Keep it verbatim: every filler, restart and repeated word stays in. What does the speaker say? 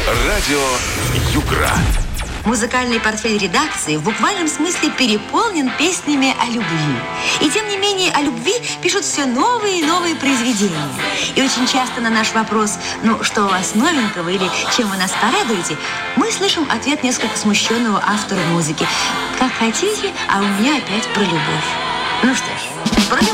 Радио Югра. Музыкальный портфель редакции в буквальном смысле переполнен песнями о любви. И тем не менее о любви пишут все новые и новые произведения. И очень часто на наш вопрос «Ну, что у вас новенького?» или «Чем вы нас порадуете?» мы слышим ответ несколько смущенного автора музыки: «Как хотите, а у меня опять про любовь». Ну что ж...